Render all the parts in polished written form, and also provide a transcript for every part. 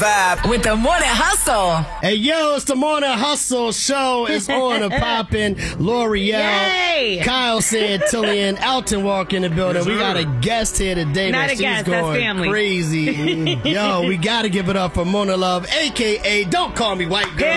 Vibe with the Morning Hustle. Hey, yo, it's the Morning Hustle show. It's on and popping. L'Oreal, Kyle Santillian, Alton Walk in the building. We got a guest here today. Not a guest, that's family. Crazy. Yo, we got to give it up for Mona Love, a.k.a. Don't Call Me White Girl.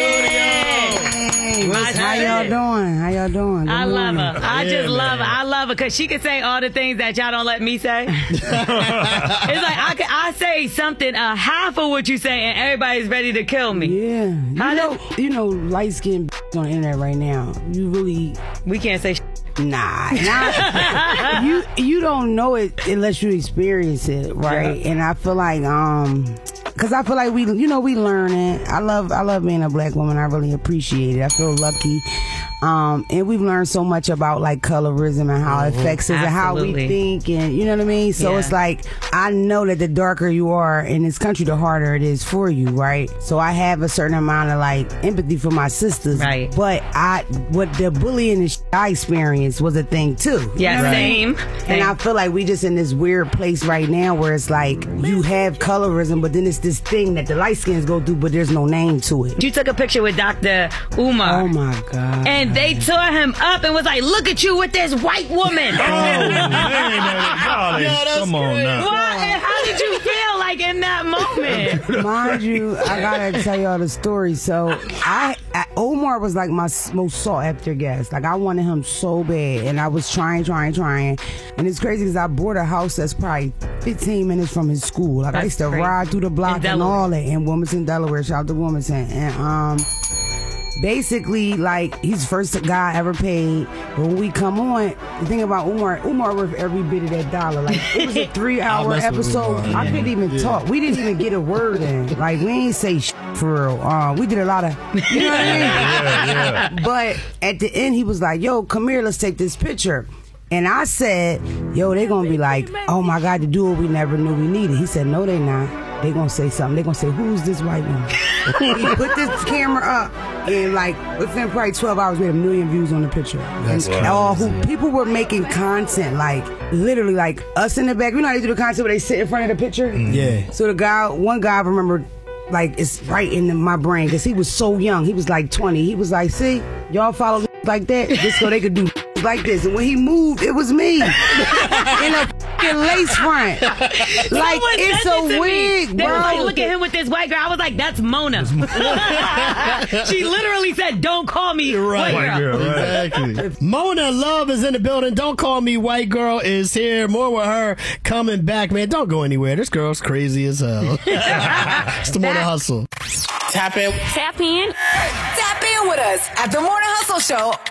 How y'all doing? Good I love morning. her. I just love her. I love her because she can say all the things that y'all don't let me say. It's like I say something, half of what you say, and everybody's ready to kill me. Yeah. You know, light skinned on the internet right now. You really... We can't say Nah. You don't know it unless you experience it, right? Yeah. And I feel like, because I feel like we learning. I love being a black woman. I really appreciate it. I feel lucky. And we've learned so much about like colorism and how it affects us and how we think, and you know what I mean? So it's like, I know that the darker you are in this country, the harder it is for you, right? So I have a certain amount of like empathy for my sisters. Right. But what the bullying and I experienced was a thing too. Yeah, same. And I feel like we just in this weird place right now where it's like you have colorism, but then it's this thing that the light skins go through, but there's no name to it. You took a picture with Dr. Umar. Oh my God. And they tore him up and was like, look at you with this white woman. Come on now. What? And how did you feel like in that moment? Mind you, I gotta tell y'all the story. So Omar was like my most sought after guest. Like I wanted him so bad, and I was trying. And it's crazy because I bought a house that's probably 15 minutes from his school. Like I used to ride through the block and all that in Wilmington, Delaware. Shout out to Wilmington. And basically, like, he's the first guy I ever paid. But when we come on, the thing about Umar worth every bit of that dollar. Like, it was a 3-hour episode. I couldn't even talk. We didn't even get a word in. Like, we ain't say for real. We did a lot of, you know what I mean? But at the end, he was like, yo, come here, let's take this picture. And I said, yo, they gonna be like, oh my God, to do what we never knew we needed. He said, no, they not. They gonna say something. They gonna say, who's this white woman? He put this camera up, and like within probably 12 hours, we had 1 million views on the picture. That's People were making content, like literally, like us in the back. You know how they do the content where they sit in front of the picture? Yeah. So one guy I remember, like it's right in my brain because he was so young. He was like 20. He was like, see, y'all follow like that, just so they could do like this. And when he moved, it was me in a lace front. Like, it's a wig, bro. They was like, look at him with this white girl. I was like, that's Mona. She literally said, don't call me white girl. Exactly. Mona Love is in the building. Don't Call Me White Girl is here. More with her coming back, man. Don't go anywhere. This girl's crazy as hell. It's the Morning Hustle. Tap in. Tap in. Tap in with us at the Morning Hustle Show